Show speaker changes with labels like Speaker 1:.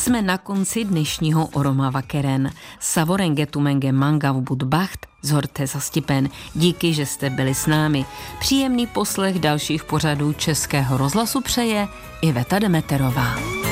Speaker 1: Jsme na konci dnešního Oromava Keren. Savorengetumenge mangav budbacht zhorte za stipen. Díky, že jste byli s námi. Příjemný poslech dalších pořadů Českého rozhlasu přeje Iveta Demeterová.